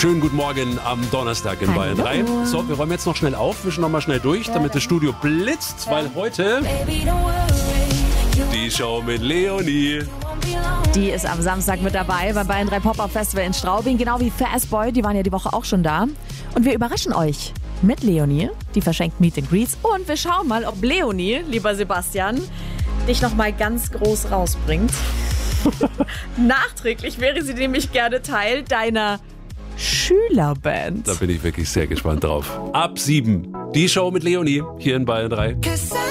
Schönen guten Morgen am Donnerstag in Bayern 3. So, wir räumen jetzt noch schnell auf, wischen noch mal schnell durch, damit das Studio blitzt, weil heute die Show mit Leonie. Die ist am Samstag mit dabei beim Bayern 3 Pop-Up Festival in Straubing, genau wie Fastboy, die waren ja die Woche auch schon da. Und wir überraschen euch mit Leonie, die verschenkt Meet and Greets. Und wir schauen mal, ob Leonie, lieber Sebastian, dich noch mal ganz groß rausbringt. Nachträglich wäre sie nämlich gerne Teil deiner Schülerband. Da bin ich wirklich sehr gespannt drauf. Ab 7, die Show mit Leonie hier in Bayern 3.